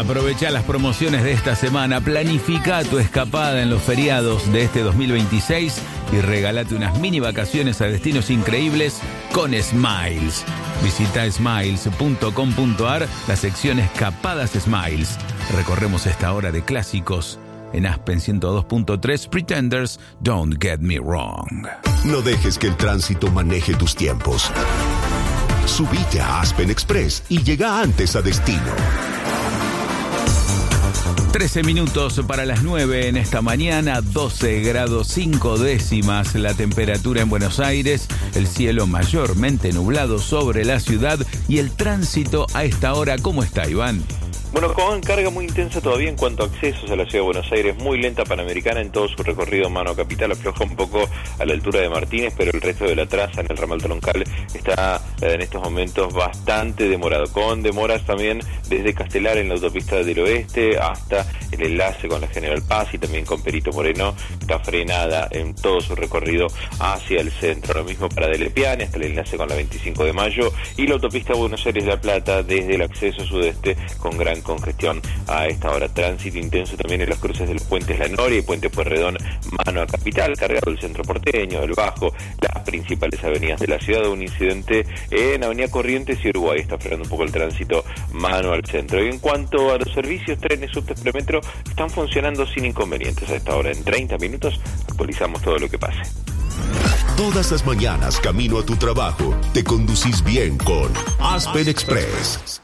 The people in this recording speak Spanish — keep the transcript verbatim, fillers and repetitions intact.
Aprovecha las promociones de esta semana, planifica tu escapada en los feriados de este dos mil veintiséis y regálate unas mini vacaciones a destinos increíbles con Smiles. Visita smiles punto com punto a r, la sección Escapadas Smiles. Recorremos esta hora de clásicos en Aspen ciento dos punto tres, Pretenders, Don't Get Me Wrong. No dejes que el tránsito maneje tus tiempos. Subite a Aspen Express y llega antes a destino. trece minutos para las nueve en esta mañana, doce grados cinco décimas la temperatura en Buenos Aires, el cielo mayormente nublado sobre la ciudad y el tránsito a esta hora. ¿Cómo está, Iván? Bueno, con carga muy intensa todavía en cuanto a accesos a la ciudad de Buenos Aires, muy lenta Panamericana en todo su recorrido mano a capital, afloja un poco a la altura de Martínez, pero el resto de la traza en el ramal Troncal está en estos momentos bastante demorado, con demoras también desde Castelar en la autopista del oeste hasta el enlace con la General Paz y también con Perito Moreno, está frenada en todo su recorrido hacia el centro, lo mismo para Del Piane hasta el enlace con la veinticinco de mayo y la autopista Buenos Aires-La Plata desde el acceso sudeste con gran congestión a esta hora. Tránsito intenso también en los cruces del Puente La Noria y Puente Pueyrredón mano a capital, cargado el centro porteño, el Bajo, las principales avenidas de la ciudad. Un incidente en Avenida Corrientes y Uruguay está frenando un poco el tránsito mano al centro. Y en cuanto a los servicios, trenes, subtes, premetro están funcionando sin inconvenientes a esta hora. En treinta minutos actualizamos todo lo que pase. Todas las mañanas camino a tu trabajo te conducís bien con Aspen Express.